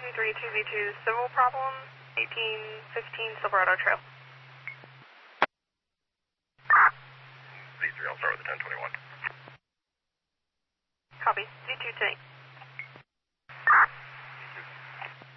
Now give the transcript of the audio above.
232V2 civil problem, 1815 Silverado Trail. Z3, I'll start with the 1021. Copy. Z2 tank.